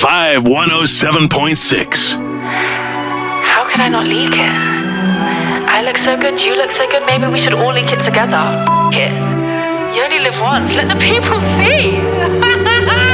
Vibe 107.6. How could I not leak it? I look so good, you look so good, maybe we should all leak it together. F it. You only live once, let the people see.